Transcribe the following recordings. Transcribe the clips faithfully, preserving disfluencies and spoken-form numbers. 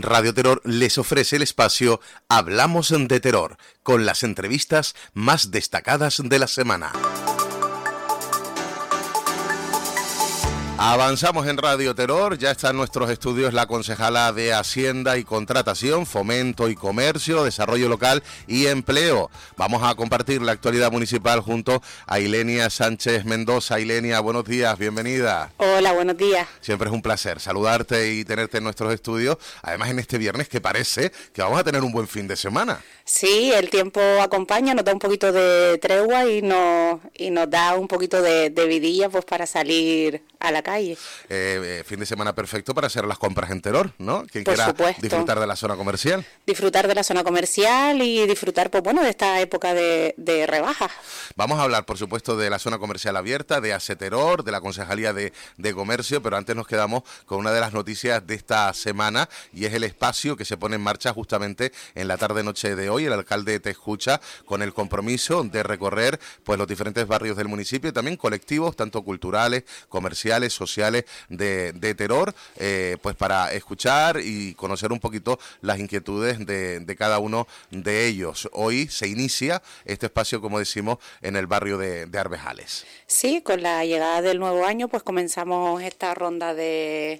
Radio Terror les ofrece el espacio Hablamos de Terror, con las entrevistas más destacadas de la semana. Avanzamos en Radio Terror, ya está en nuestros estudios la concejala de Hacienda y Contratación, Fomento y Comercio, Desarrollo Local y Empleo. Vamos a compartir la actualidad municipal junto a Ilenia Sánchez Mendoza. Ilenia, buenos días, bienvenida. Hola, buenos días. Siempre es un placer saludarte y tenerte en nuestros estudios, además en este viernes que parece que vamos a tener un buen fin de semana. Sí, el tiempo acompaña, nos da un poquito de tregua y nos, y nos da un poquito de, de vidilla pues para salir a la calle. Eh, eh, fin de semana perfecto para hacer las compras en Terror, ¿no? Quien Por quiera supuesto. disfrutar de la zona comercial. Disfrutar de la zona comercial y disfrutar, pues bueno, de esta época de, de rebajas. Vamos a hablar, por supuesto, de la zona comercial abierta, de ACETEROR, de la Concejalía de, de Comercio, pero antes nos quedamos con una de las noticias de esta semana y es el espacio que se pone en marcha justamente en la tarde-noche de hoy. El alcalde te escucha con el compromiso de recorrer pues los diferentes barrios del municipio y también colectivos, tanto culturales, comerciales, sociales de, de Terror, eh, pues para escuchar y conocer un poquito las inquietudes de, de cada uno de ellos. Hoy se inicia este espacio, como decimos, en el barrio de, de Arbejales. Sí, con la llegada del nuevo año pues comenzamos esta ronda de...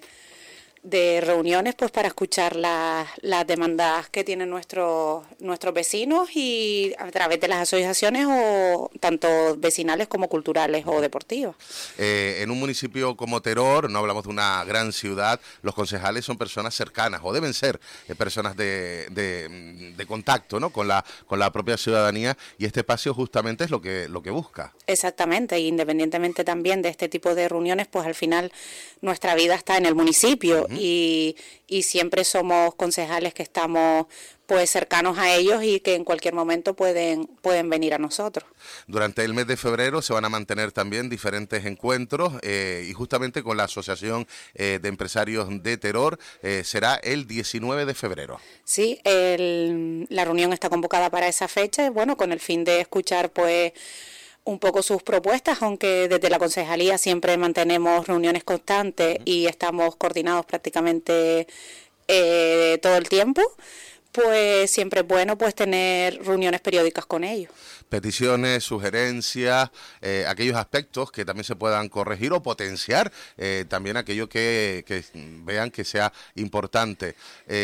de reuniones pues para escuchar las, las demandas que tienen nuestros nuestros vecinos y a través de las asociaciones o tanto vecinales como culturales o deportivas. Eh, en un municipio como Terror, no hablamos de una gran ciudad, los concejales son personas cercanas o deben ser eh, personas de, de, de contacto, ¿no? con la con la propia ciudadanía y este espacio justamente es lo que lo que busca. Exactamente, y independientemente también de este tipo de reuniones, pues al final nuestra vida está en el municipio. Uh-huh. Y, y siempre somos concejales que estamos pues cercanos a ellos y que en cualquier momento pueden, pueden venir a nosotros. Durante el mes de febrero se van a mantener también diferentes encuentros eh, y justamente con la Asociación eh, de Empresarios de Terror eh, será el diecinueve de febrero. Sí, el, la reunión está convocada para esa fecha, bueno, con el fin de escuchar pues un poco sus propuestas, aunque desde la concejalía siempre mantenemos reuniones constantes y estamos coordinados prácticamente eh, todo el tiempo, pues siempre es bueno pues tener reuniones periódicas con ellos. Peticiones, sugerencias, eh, aquellos aspectos que también se puedan corregir o potenciar, eh, también aquello que, que vean que sea importante.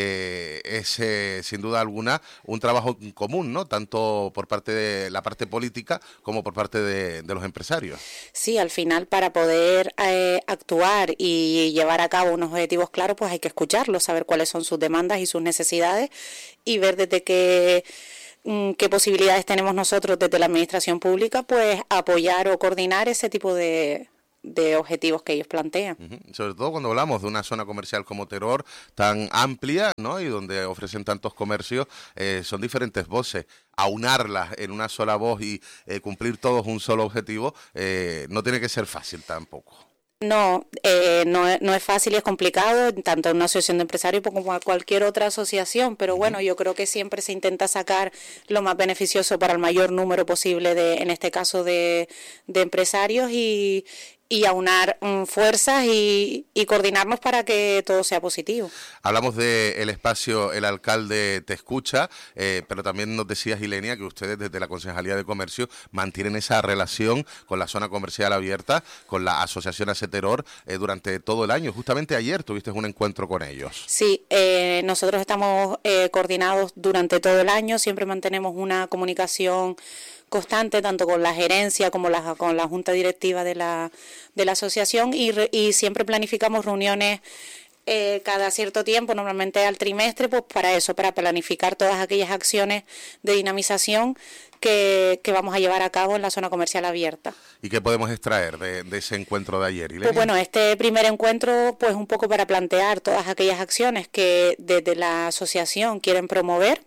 Eh, es eh, sin duda alguna un trabajo común, ¿no? Tanto por parte de la parte política como por parte de, de los empresarios. Sí, al final para poder eh, actuar y llevar a cabo unos objetivos claros, pues hay que escucharlos, saber cuáles son sus demandas y sus necesidades y ver desde qué qué posibilidades tenemos nosotros desde la administración pública, pues apoyar o coordinar ese tipo de, de objetivos que ellos plantean. Uh-huh. Sobre todo cuando hablamos de una zona comercial como Terror, tan amplia, ¿no? Y donde ofrecen tantos comercios, eh, son diferentes voces. Aunarlas en una sola voz y eh, cumplir todos un solo objetivo, eh, no tiene que ser fácil tampoco. No, eh, no, no es fácil y es complicado, tanto en una asociación de empresarios como en cualquier otra asociación, pero bueno, yo creo que siempre se intenta sacar lo más beneficioso para el mayor número posible, de, en este caso de, de empresarios, y, y aunar um, fuerzas y, y coordinarnos para que todo sea positivo. Hablamos del espacio El Alcalde Te Escucha, eh, pero también nos decías, Ilenia, que ustedes desde la Concejalía de Comercio mantienen esa relación con la zona comercial abierta, con la Asociación ACETEROR, eh, durante todo el año. Justamente ayer tuviste un encuentro con ellos. Sí, eh, nosotros estamos eh, coordinados durante todo el año, siempre mantenemos una comunicación constante tanto con la gerencia como la, con la junta directiva de la, de la asociación y, re, y siempre planificamos reuniones eh, cada cierto tiempo, normalmente al trimestre, pues para eso, para planificar todas aquellas acciones de dinamización que, que vamos a llevar a cabo en la zona comercial abierta. ¿Y qué podemos extraer de, de ese encuentro de ayer, Ilenia? Pues bueno, este primer encuentro, pues un poco para plantear todas aquellas acciones que desde la asociación quieren promover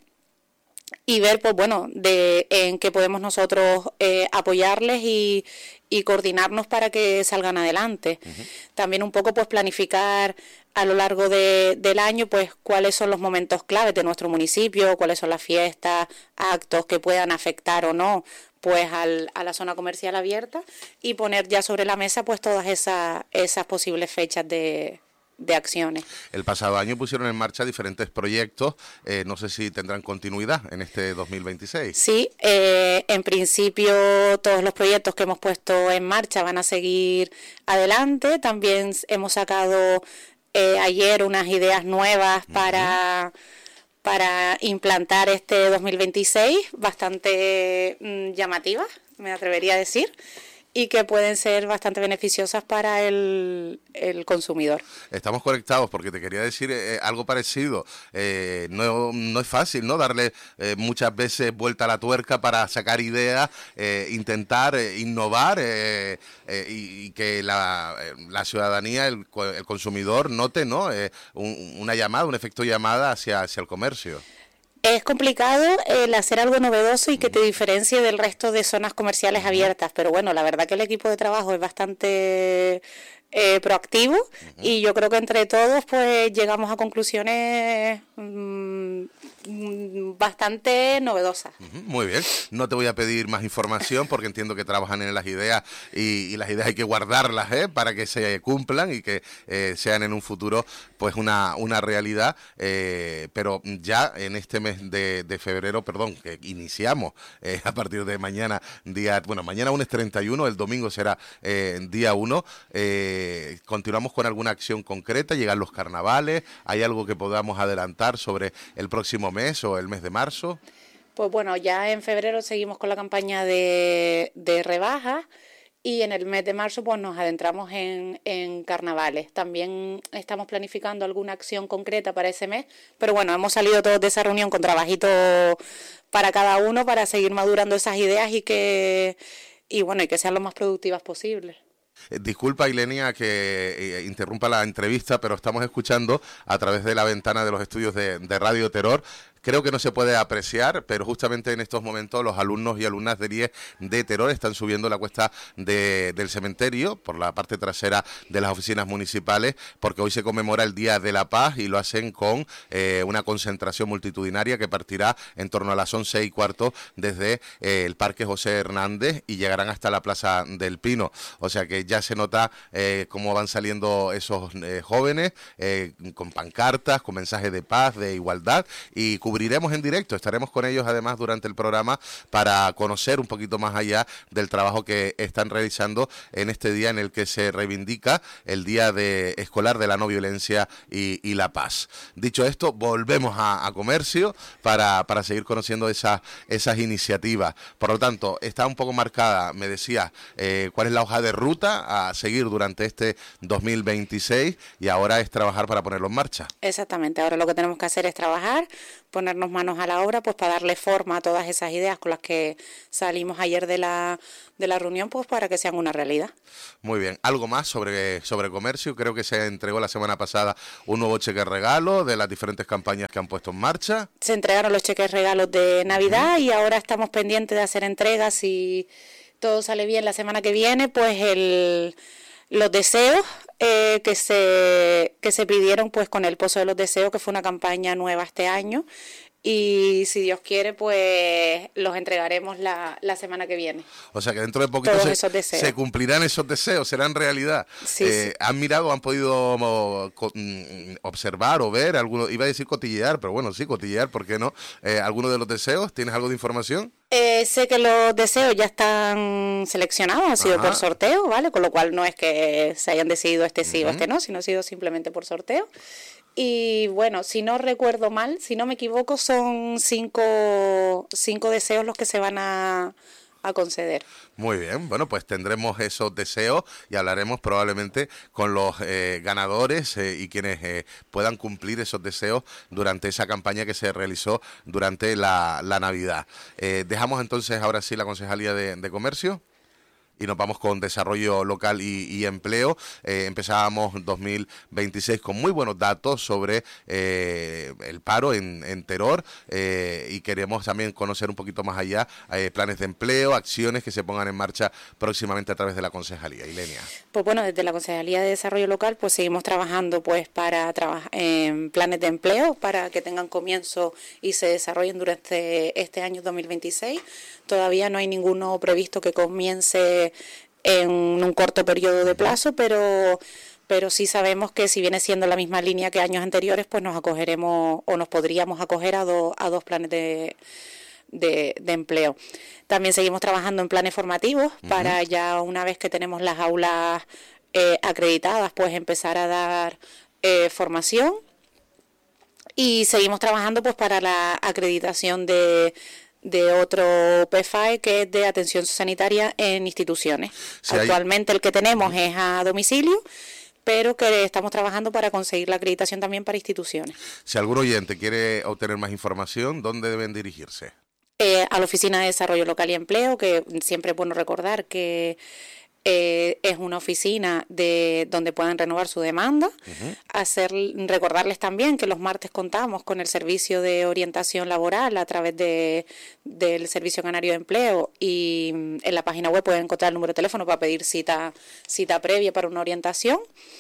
y ver, pues bueno, de en qué podemos nosotros eh, apoyarles y, y coordinarnos para que salgan adelante. Uh-huh. También un poco pues planificar a lo largo de, del año pues cuáles son los momentos claves de nuestro municipio, cuáles son las fiestas, actos que puedan afectar o no pues al, a la zona comercial abierta y poner ya sobre la mesa pues todas esas, esas posibles fechas de de acciones. El pasado año pusieron en marcha diferentes proyectos, eh, no sé si tendrán continuidad en este dos mil veintiséis. Sí, eh, en principio todos los proyectos que hemos puesto en marcha van a seguir adelante. También hemos sacado eh, ayer unas ideas nuevas para, uh-huh. para implantar este dos mil veintiséis, bastante mm, llamativas, me atrevería a decir, y que pueden ser bastante beneficiosas para el, el consumidor. Estamos conectados porque te quería decir eh, algo parecido. Eh, no, no es fácil, ¿no? Darle eh, muchas veces vuelta a la tuerca para sacar ideas, eh, intentar eh, innovar eh, eh, y, y que la, la ciudadanía, el, el consumidor note, ¿no? Eh, un, una llamada, un efecto llamada hacia, hacia el comercio. Es complicado el hacer algo novedoso y que te diferencie del resto de zonas comerciales abiertas, pero bueno, la verdad que el equipo de trabajo es bastante eh, proactivo uh-huh. y yo creo que entre todos pues llegamos a conclusiones mmm, bastante novedosas. Uh-huh. Muy bien, no te voy a pedir más información porque entiendo que trabajan en las ideas y, y las ideas hay que guardarlas ¿eh? para que se cumplan y que eh, sean en un futuro pues una, una realidad, eh, pero ya en este mes de, de febrero, perdón, que iniciamos eh, a partir de mañana, día, bueno, mañana lunes treinta y uno, el domingo será eh, día uno, eh, continuamos con alguna acción concreta, llegan los carnavales, ¿hay algo que podamos adelantar sobre el próximo mes o el mes de marzo? Pues bueno, ya en febrero seguimos con la campaña de, de rebajas y en el mes de marzo pues nos adentramos en, en carnavales. También estamos planificando alguna acción concreta para ese mes, pero bueno, hemos salido todos de esa reunión con trabajito para cada uno para seguir madurando esas ideas y que, y bueno, y que sean lo más productivas posibles. Disculpa, Ilenia, que eh, interrumpa la entrevista, pero estamos escuchando a través de la ventana de los estudios de, de Radio Terror. Creo que no se puede apreciar, pero justamente en estos momentos los alumnos y alumnas del I E de Terror están subiendo la cuesta de, del cementerio por la parte trasera de las oficinas municipales, porque hoy se conmemora el Día de la Paz y lo hacen con eh, una concentración multitudinaria que partirá en torno a las once y cuarto desde eh, el Parque José Hernández y llegarán hasta la Plaza del Pino. O sea que ya se nota eh, cómo van saliendo esos eh, jóvenes eh, con pancartas, con mensajes de paz, de igualdad, y cubriremos en directo, estaremos con ellos además durante el programa para conocer un poquito más allá del trabajo que están realizando en este día en el que se reivindica el Día de Escolar de la No Violencia y, y la Paz. Dicho esto, volvemos a, a comercio para, para seguir conociendo esas, esas iniciativas. Por lo tanto, está un poco marcada, me decías, eh, cuál es la hoja de ruta a seguir durante este dos mil veintiséis y ahora es trabajar para ponerlo en marcha. Exactamente, ahora lo que tenemos que hacer es trabajar, ponernos manos a la obra pues para darle forma a todas esas ideas con las que salimos ayer de la de la reunión pues para que sean una realidad. Muy bien, algo más sobre, sobre comercio. Creo que se entregó la semana pasada un nuevo cheque regalo de las diferentes campañas que han puesto en marcha. Se entregaron los cheques regalos de Navidad uh-huh. y ahora estamos pendientes de hacer entregas. Si todo sale bien la semana que viene, pues el los deseos eh, que se que se pidieron pues con el Pozo de los Deseos, que fue una campaña nueva este año, y si Dios quiere pues los entregaremos la, la semana que viene. O sea que dentro de poquito se, se cumplirán esos deseos, serán realidad. Sí, eh, sí. ¿Han mirado, han podido observar o ver algunos, iba a decir cotillear, pero bueno, sí, cotillear, ¿por qué no? Eh, ¿Alguno de los deseos? ¿Tienes algo de información? Eh, sé que los deseos ya están seleccionados, han sido Ajá. por sorteo, ¿vale? Con lo cual no es que se hayan decidido este sí uh-huh. o este no, sino ha sido simplemente por sorteo. Y bueno, si no recuerdo mal, si no me equivoco, son cinco, cinco deseos los que se van a, a conceder. Muy bien, bueno, pues tendremos esos deseos y hablaremos probablemente con los eh, ganadores eh, y quienes eh, puedan cumplir esos deseos durante esa campaña que se realizó durante la, la Navidad. Eh, dejamos entonces ahora sí la Concejalía de, de Comercio y nos vamos con desarrollo local y, y empleo. Eh, empezábamos dos mil veintiséis con muy buenos datos sobre eh, el paro en, en Terror eh, y queremos también conocer un poquito más allá eh, planes de empleo, acciones que se pongan en marcha próximamente a través de la Concejalía. Ilenia. Pues bueno, desde la Concejalía de Desarrollo Local pues seguimos trabajando pues para trabajar en planes de empleo para que tengan comienzo y se desarrollen durante este año dos mil veintiséis. Todavía no hay ninguno previsto que comience en un corto periodo de plazo, pero pero sí sabemos que si viene siendo la misma línea que años anteriores, pues nos acogeremos o nos podríamos acoger a, do, a dos planes de, de, de empleo. También seguimos trabajando en planes formativos uh-huh. para ya una vez que tenemos las aulas eh, acreditadas, pues empezar a dar eh, formación. Y seguimos trabajando pues para la acreditación de, de otro P F A E que es de atención sanitaria en instituciones. Sí, actualmente hay... el que tenemos es a domicilio, pero que estamos trabajando para conseguir la acreditación también para instituciones. Si algún oyente quiere obtener más información, ¿dónde deben dirigirse? Eh, a la Oficina de Desarrollo Local y Empleo, que siempre es bueno recordar que Eh, es una oficina de donde pueden renovar su demanda, uh-huh. hacer recordarles también que los martes contamos con el servicio de orientación laboral a través de del Servicio Canario de Empleo, y en la página web pueden encontrar el número de teléfono para pedir cita cita previa para una orientación.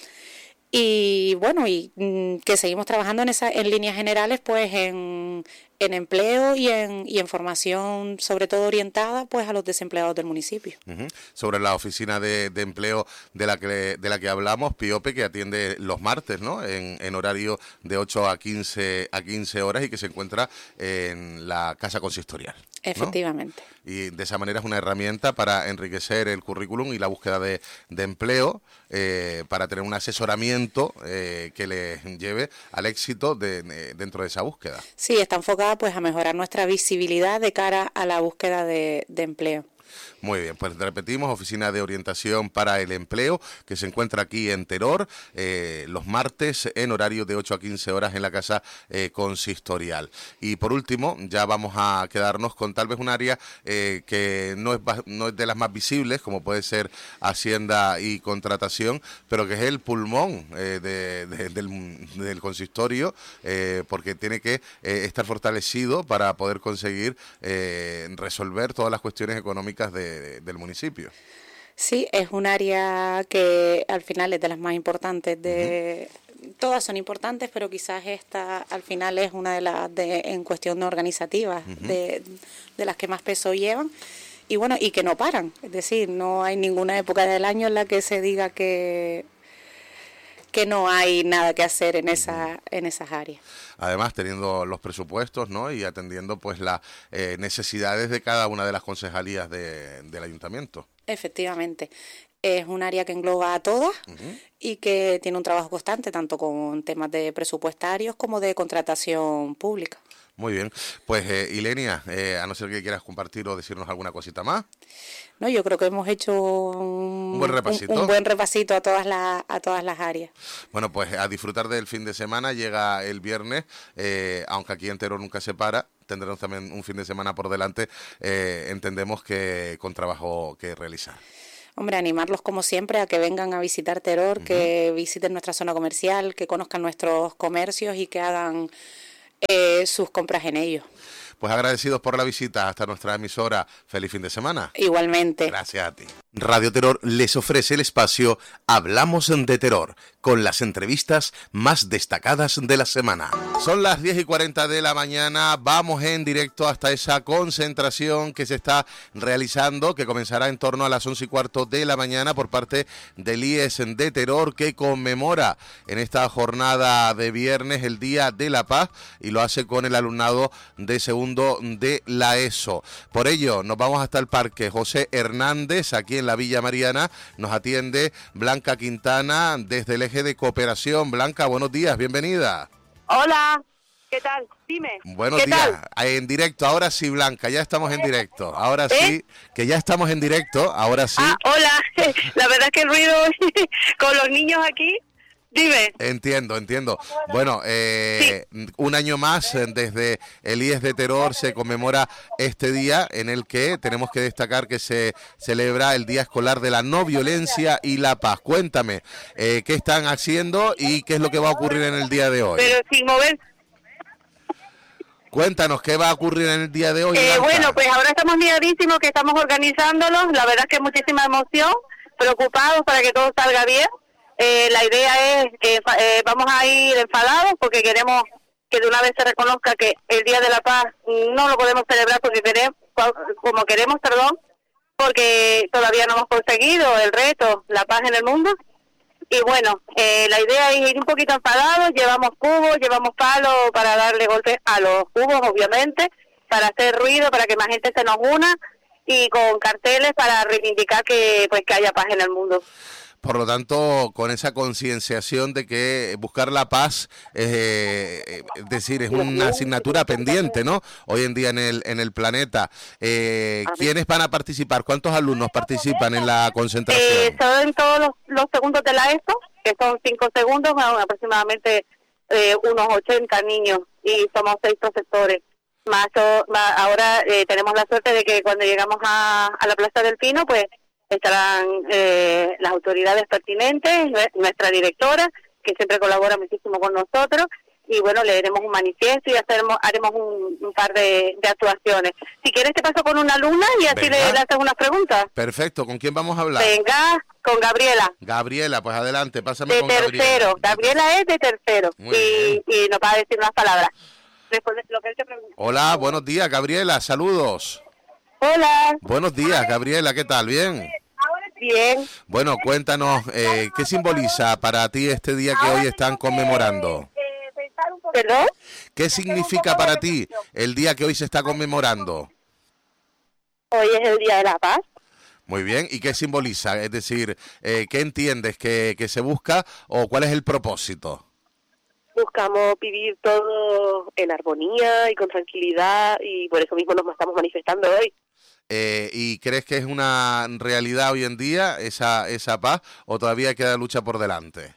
Y bueno, y mm, que seguimos trabajando en esa en líneas generales pues en, en empleo y en y en formación, sobre todo orientada pues a los desempleados del municipio. Uh-huh. Sobre la oficina de, de empleo de la que de la que hablamos, Piope, que atiende los martes, ¿no? En, en horario de ocho a quince horas y que se encuentra en la Casa Consistorial, ¿no? Efectivamente. Y de esa manera es una herramienta para enriquecer el currículum y la búsqueda de, de empleo, eh, para tener un asesoramiento eh, que les lleve al éxito de, de, dentro de esa búsqueda. Sí, está enfocada pues a mejorar nuestra visibilidad de cara a la búsqueda de, de empleo. Muy bien, pues repetimos, Oficina de Orientación para el Empleo, que se encuentra aquí en Teror, eh, los martes en horario de ocho a quince horas en la Casa eh, Consistorial. Y por último, ya vamos a quedarnos con tal vez un área eh, que no es, no es de las más visibles, como puede ser Hacienda y Contratación, pero que es el pulmón eh, de, de, del, del consistorio, eh, porque tiene que eh, estar fortalecido para poder conseguir eh, resolver todas las cuestiones económicas de De, del municipio. Sí, es un área que al final es de las más importantes de uh-huh. todas son importantes, pero quizás esta al final es una de las de en cuestión organizativa uh-huh. de, de las que más peso llevan, y bueno, y que no paran, es decir, no hay ninguna época del año en la que se diga que que no hay nada que hacer en esa en esas áreas. Además, teniendo los presupuestos, ¿no? Y atendiendo pues las eh, necesidades de cada una de las concejalías de, del ayuntamiento. Efectivamente. Es un área que engloba a todas uh-huh. y que tiene un trabajo constante, tanto con temas de presupuestarios como de contratación pública. Muy bien. Pues, eh, Ilenia, eh, a no ser que quieras compartir o decirnos alguna cosita más. No, yo creo que hemos hecho un, un buen repasito, un, un buen repasito a todas las a todas las áreas. Bueno, pues a disfrutar del fin de semana. Llega el viernes, eh, aunque aquí en Teror nunca se para, tendremos también un fin de semana por delante, eh, entendemos que con trabajo que realizar. Hombre, animarlos como siempre a que vengan a visitar Teror, uh-huh. que visiten nuestra zona comercial, que conozcan nuestros comercios y que hagan eh, sus compras en ellos. Pues agradecidos por la visita hasta nuestra emisora. Feliz fin de semana. Igualmente. Gracias a ti. Radio Teror les ofrece el espacio Hablamos de Teror, con las entrevistas más destacadas de la semana. Son las diez y cuarenta de la mañana, vamos en directo hasta esa concentración que se está realizando, que comenzará en torno a las once y cuarto de la mañana por parte del I E S de Teror, que conmemora en esta jornada de viernes el Día de la Paz, y lo hace con el alumnado de segundo de la ESO. Por ello, nos vamos hasta el Parque José Hernández, aquí en la Villa Mariana. Nos atiende Blanca Quintana desde el eje de cooperación. Blanca, buenos días, bienvenida. Hola, ¿qué tal? Dime. Buenos ¿qué días, tal? En directo, ahora sí, Blanca, ya estamos en directo. Ahora ¿Eh? sí, que ya estamos en directo, ahora sí. Ah, hola, la verdad es que el ruido con los niños aquí. Dime. Entiendo, entiendo. Bueno, eh, sí. un año más desde el I E S de Teror se conmemora este día en el que tenemos que destacar que se celebra el Día Escolar de la No Violencia y la Paz. Cuéntame, eh, ¿qué están haciendo y qué es lo que va a ocurrir en el día de hoy? Pero sin mover. Cuéntanos, ¿qué va a ocurrir en el día de hoy? Eh, bueno, pues ahora estamos liadísimos, que estamos organizándolos. La verdad es que muchísima emoción, preocupados para que todo salga bien. Eh, la idea es que eh, vamos a ir enfadados porque queremos que de una vez se reconozca que el Día de la Paz no lo podemos celebrar porque queremos, como queremos, perdón, porque todavía no hemos conseguido el reto, la paz en el mundo. y bueno, eh, la idea es ir un poquito enfadados, llevamos cubos, llevamos palos para darle golpes a los cubos, obviamente, para hacer ruido, para que más gente se nos una, y con carteles para reivindicar que pues que haya paz en el mundo. Por lo tanto, con esa concienciación de que buscar la paz, eh, es decir, es una asignatura pendiente, ¿no? Hoy en día en el en el planeta. Eh, ¿Quiénes van a participar? ¿Cuántos alumnos participan en la concentración? Eh, son todos los, los segundos de la ESO, que son cinco segundos, aproximadamente eh, unos ochenta niños, y somos seis profesores. Más, más ahora eh, tenemos la suerte de que cuando llegamos a, a la Plaza del Pino, pues estarán eh, las autoridades pertinentes, nuestra directora, que siempre colabora muchísimo con nosotros, y bueno, leeremos un manifiesto y haremos, haremos un, un par de, de actuaciones. Si quieres te paso con una alumna y así le, le haces unas preguntas. Perfecto, ¿con quién vamos a hablar? Venga, con Gabriela. Gabriela, pues adelante, pásame de con tercero. Gabriela. Gabriela es de tercero, y, y nos va a decir unas palabras. Después de lo que él te pregunta. Hola, buenos días, Gabriela, saludos. Hola. Buenos días, Gabriela, ¿qué tal? ¿Bien? Bien. Bueno, cuéntanos, eh, ¿qué simboliza para ti este día que hoy están conmemorando? ¿Perdón? ¿Qué significa para ti el día que hoy se está conmemorando? Hoy es el Día de la Paz. Muy bien, ¿y qué simboliza? Es decir, eh, ¿qué entiendes que, que se busca o cuál es el propósito? Buscamos vivir todo en armonía y con tranquilidad, y por eso mismo nos estamos manifestando hoy. Eh, ¿Y crees que es una realidad hoy en día esa esa paz o todavía queda lucha por delante?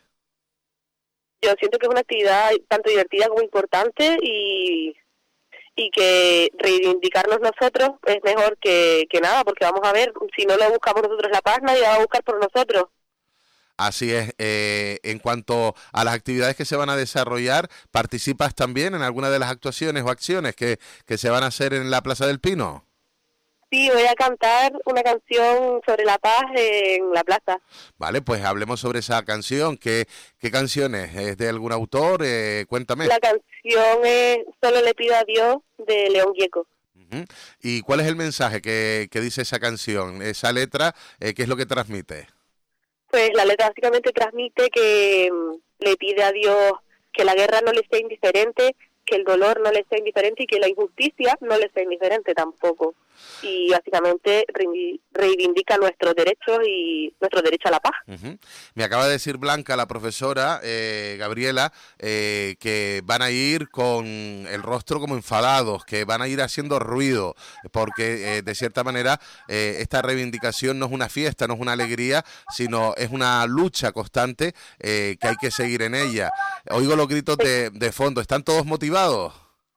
Yo siento que es una actividad tanto divertida como importante, y y que reivindicarnos nosotros es mejor que, que nada, porque vamos a ver, si no lo buscamos nosotros la paz, nadie la va a buscar por nosotros. Así es. Eh, en cuanto a las actividades que se van a desarrollar, ¿participas también en alguna de las actuaciones o acciones que, que se van a hacer en la Plaza del Pino? Sí, voy a cantar una canción sobre la paz en la plaza. Vale, pues hablemos sobre esa canción. ¿Qué, qué canción es? ¿Es de algún autor? Eh, cuéntame. La canción es Solo le pido a Dios, de León Gieco. Uh-huh. ¿Y cuál es el mensaje que, que dice esa canción? Esa letra, eh, ¿qué es lo que transmite? Pues la letra básicamente transmite que um, le pide a Dios que la guerra no le sea indiferente, que el dolor no le sea indiferente y que la injusticia no le sea indiferente tampoco. Y básicamente reivindica nuestros derechos y nuestro derecho a la paz. Uh-huh. Me acaba de decir Blanca, la profesora, eh, Gabriela, eh, que van a ir con el rostro como enfadados, que van a ir haciendo ruido, porque eh, de cierta manera eh, esta reivindicación no es una fiesta, no es una alegría, sino es una lucha constante eh, que hay que seguir en ella. Oigo los gritos de, de fondo, ¿están todos motivados?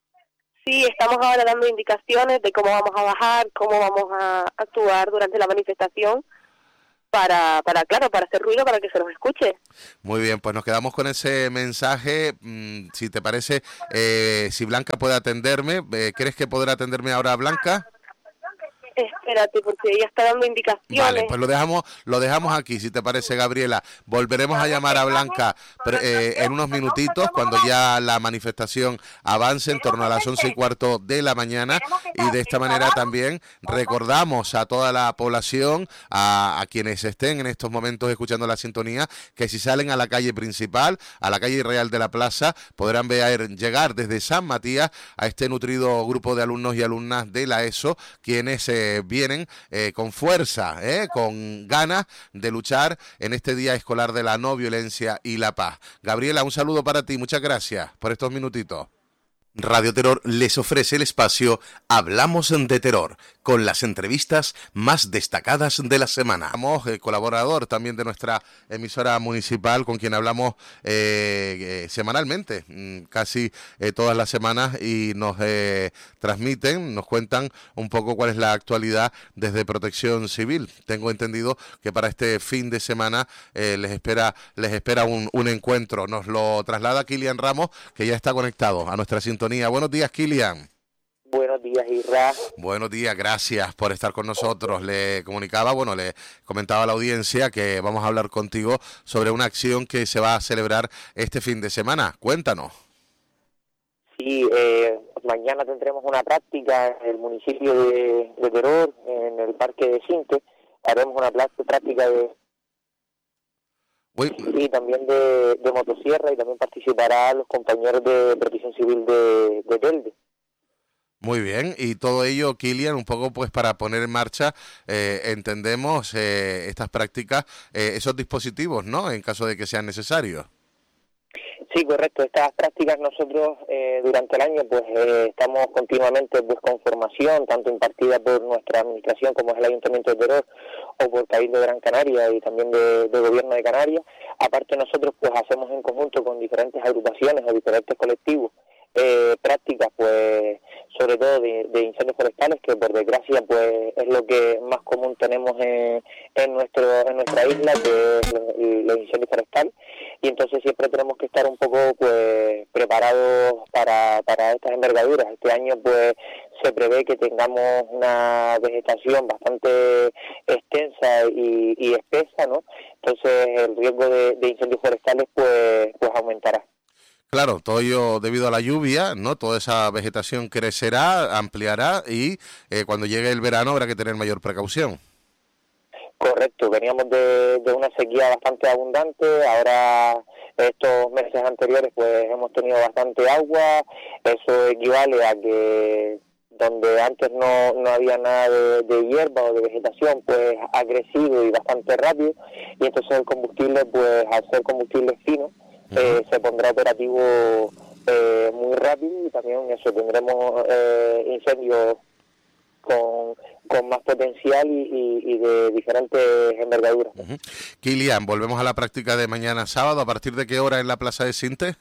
Sí, estamos ahora dando indicaciones de cómo vamos a bajar, cómo vamos a actuar durante la manifestación para, para claro, para hacer ruido, para que se nos escuche. Muy bien, pues nos quedamos con ese mensaje. Mm, si te parece, eh, si Blanca puede atenderme, eh, ¿crees que podrá atenderme ahora Blanca? Espérate, porque ella está dando indicaciones. Vale, pues lo dejamos lo dejamos aquí, si te parece, Gabriela. Volveremos a llamar a Blanca eh, en unos minutitos, cuando ya la manifestación avance en torno a las once y cuarto de la mañana. Y de esta manera también recordamos a toda la población, a, a quienes estén en estos momentos escuchando la sintonía, que si salen a la calle principal, a la calle Real de la Plaza, podrán ver llegar desde San Matías a este nutrido grupo de alumnos y alumnas de la ESO, quienes eh, vienen eh, con fuerza, eh, con ganas de luchar en este día escolar de la no violencia y la paz. Gabriela, un saludo para ti, muchas gracias por estos minutitos. Radio Terror les ofrece el espacio Hablamos de Terror, con las entrevistas más destacadas de la semana. Somos eh, colaborador también de nuestra emisora municipal, con quien hablamos eh, eh, semanalmente, mm, casi eh, todas las semanas, y nos eh, transmiten, nos cuentan un poco cuál es la actualidad desde Protección Civil. Tengo entendido que para este fin de semana eh, les espera les espera un, un encuentro. Nos lo traslada Kilian Ramos, que ya está conectado a nuestra sintonía. Buenos días, Kilian. Buenos días, Isra. Buenos días, gracias por estar con nosotros. Le comunicaba, bueno, le comentaba a la audiencia que vamos a hablar contigo sobre una acción que se va a celebrar este fin de semana. Cuéntanos. Sí, eh, mañana tendremos una práctica en el municipio de, de Terror, en el Parque de Cinque. Haremos una práctica de... Uy. Y también de, de motosierra, y también participarán los compañeros de Protección Civil de, de Telde. Muy bien, y todo ello, Kilian, un poco pues para poner en marcha, eh, entendemos, eh, estas prácticas, eh, esos dispositivos, ¿no?, en caso de que sean necesarios. Sí, correcto. Estas prácticas nosotros eh, durante el año pues eh, estamos continuamente pues con formación, tanto impartida por nuestra administración como es el Ayuntamiento de Teror o por Cabildo de Gran Canaria y también de, de Gobierno de Canarias. Aparte nosotros pues hacemos en conjunto con diferentes agrupaciones o diferentes colectivos eh, prácticas pues sobre todo de, de incendios forestales, que por desgracia pues es lo que más común tenemos en, en nuestro en nuestra isla, que es los, los incendios forestales, y entonces siempre tenemos que estar un poco pues preparados para, para estas envergaduras. Este año pues se prevé que tengamos una vegetación bastante extensa y, y espesa, ¿no? Entonces el riesgo de, de incendios forestales pues pues aumentará. Claro, todo ello debido a la lluvia, ¿no? Toda esa vegetación crecerá, ampliará y eh, cuando llegue el verano habrá que tener mayor precaución. Correcto, veníamos de, de una sequía bastante abundante, ahora estos meses anteriores pues hemos tenido bastante agua, eso equivale a que donde antes no, no había nada de, de hierba o de vegetación, pues ha crecido y bastante rápido, y entonces el combustible, pues al ser combustible fino, Eh, se pondrá operativo eh, muy rápido, y también eso tendremos eh, incendios con, con más potencial y, y, y de diferentes envergaduras. Uh-huh. Kilian, volvemos a la práctica de mañana sábado. ¿A partir de qué hora en la Plaza de Sinte?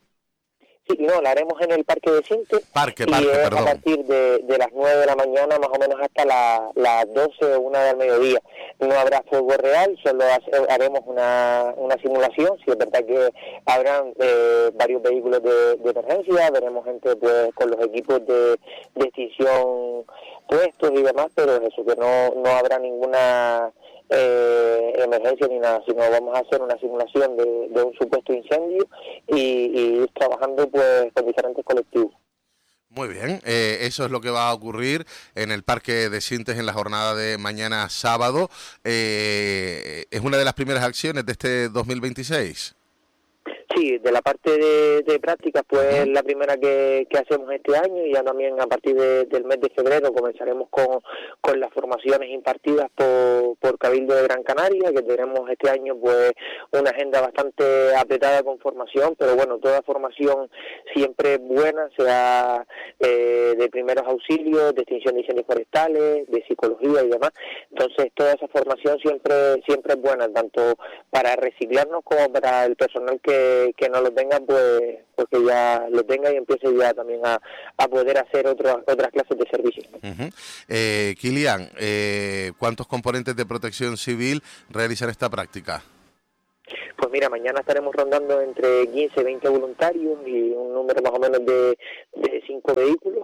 Sí, no, la haremos en el Parque de Sinte. Parque, y parque, es perdón. a partir de, de las nueve de la mañana, más o menos hasta la, las doce o una del mediodía. No habrá fuego real, solo hace, haremos una, una simulación. Si es verdad que habrán eh, varios vehículos de, de emergencia, veremos gente pues con los equipos de, de extinción puestos y demás, pero es eso, que no, no habrá ninguna Eh, emergencia ni nada, sino vamos a hacer una simulación de, de un supuesto incendio y, y ir trabajando pues con diferentes colectivos. Muy bien, eh, eso es lo que va a ocurrir en el Parque de Sintes en la jornada de mañana sábado. Eh, ¿Es una de las primeras acciones de este dos mil veintiséis? Sí, de la parte de, de prácticas, pues es la primera que, que hacemos este año, y ya también a partir de, del mes de febrero comenzaremos con, con las formaciones impartidas por, por Cabildo de Gran Canaria, que tenemos este año pues una agenda bastante apretada con formación, pero bueno, toda formación siempre es buena, sea eh, de primeros auxilios, de extinción de incendios forestales, de psicología y demás. Entonces toda esa formación siempre siempre es buena, tanto para reciclarnos como para el personal que que no lo tengan, pues porque ya lo tenga y empiece ya también a, a poder hacer otras otras clases de servicios. Uh-huh. eh, Kilian, eh, ¿cuántos componentes de Protección Civil realizan esta práctica? Pues mira, mañana estaremos rondando entre quince y veinte voluntarios y un número más o menos de, de cinco vehículos.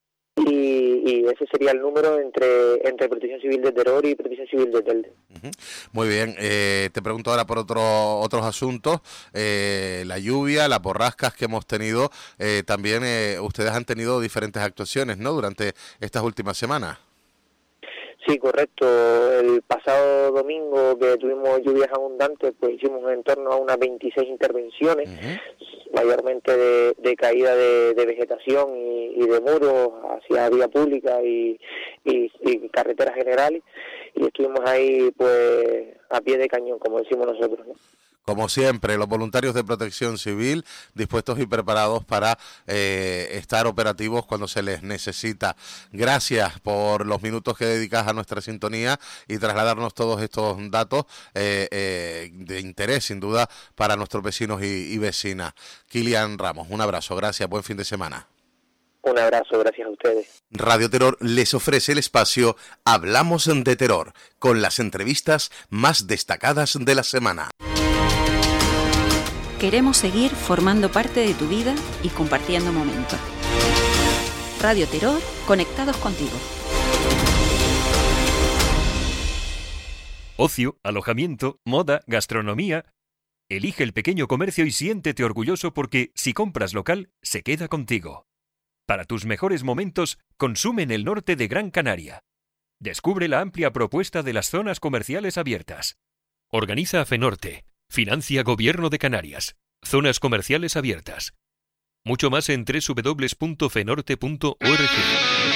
Y, y ese sería el número entre entre Protección Civil de Teror y Protección Civil de Telde. Uh-huh. Muy bien, eh, te pregunto ahora por otro, otros asuntos, eh, la lluvia, las borrascas que hemos tenido, eh, también eh, ustedes han tenido diferentes actuaciones, ¿no?, durante estas últimas semanas. Sí, correcto. El pasado domingo que tuvimos lluvias abundantes, pues hicimos en torno a unas veintiséis intervenciones, uh-huh. mayormente de, de caída de, de vegetación y, y de muros hacia vía pública y, y, y carreteras generales, y estuvimos ahí pues a pie de cañón, como decimos nosotros, ¿no? Como siempre, los voluntarios de Protección Civil dispuestos y preparados para eh, estar operativos cuando se les necesita. Gracias por los minutos que dedicas a nuestra sintonía y trasladarnos todos estos datos eh, eh, de interés, sin duda, para nuestros vecinos y, y vecinas. Kilian Ramos, un abrazo, gracias, buen fin de semana. Un abrazo, gracias a ustedes. Radio Terror les ofrece el espacio Hablamos de Terror, con las entrevistas más destacadas de la semana. Queremos seguir formando parte de tu vida y compartiendo momentos. Radio Terror, conectados contigo. Ocio, alojamiento, moda, gastronomía. Elige el pequeño comercio y siéntete orgulloso porque, si compras local, se queda contigo. Para tus mejores momentos, consume en el norte de Gran Canaria. Descubre la amplia propuesta de las zonas comerciales abiertas. Organiza FENORTE, Financia Gobierno de Canarias. Zonas comerciales abiertas. Mucho más en doble u doble u doble u punto fenorte punto org.